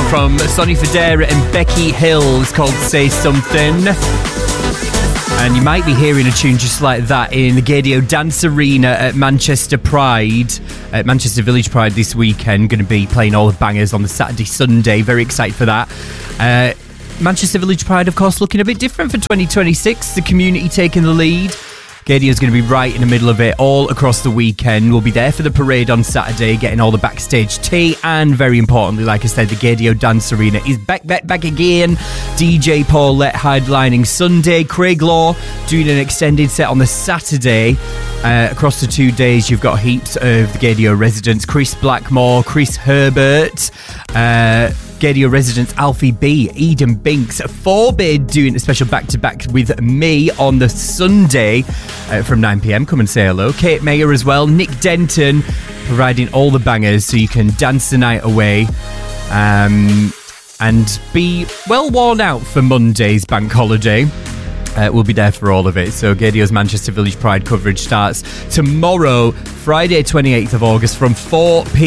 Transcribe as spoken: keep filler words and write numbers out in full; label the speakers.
Speaker 1: from Sonny Fodera and Becky Hill. It's called Say Something. And you might be hearing a tune just like that in the Gaydio Dance Arena at Manchester Pride, at Manchester Village Pride this weekend. Going to be playing all the bangers on the Saturday, Sunday. Very excited for that. Uh, Manchester Village Pride, of course, looking a bit different for twenty twenty-six. The community taking the lead. Gaydio's going to be right in the middle of it all across the weekend. We'll be there for the parade on Saturday, getting all the backstage tea, and very importantly, like I said, the Gaydio Dance Arena is back, back, back again. D J Paulette headlining Sunday. Craig Law doing an extended set on the Saturday. Uh, across the two days, you've got heaps of the Gaydio residents. Chris Blackmore, Chris Herbert, uh... Gaydio residents Alfie B, Eden Binks, Forbid doing a special back-to-back with me on the Sunday uh, from nine p.m. Come and say hello. Kate Mayer as well. Nick Denton providing all the bangers so you can dance the night away um, and be well worn out for Monday's bank holiday. Uh, we'll be there for all of it. So Gaydio's Manchester Village Pride coverage starts tomorrow, Friday twenty-eighth of August from four p.m.